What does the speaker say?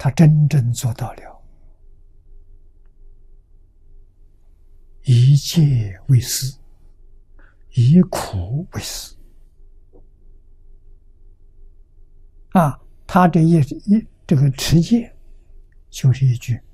他真正做到了一戒为师，以苦为师。他这个持戒，就是一句